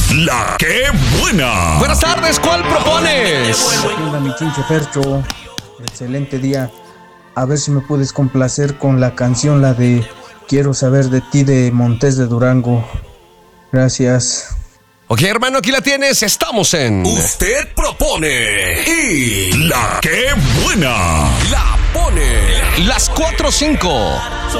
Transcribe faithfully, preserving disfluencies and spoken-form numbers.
La que buena. Buenas tardes, ¿cuál propones? Hola, mi chinche Fercho. Excelente día. A ver si me puedes complacer con la canción, la de Quiero saber de ti, de Montes de Durango. Gracias. Ok, hermano, aquí la tienes. Estamos en... Usted propone y la que buena La pone. Las cuatro cinco.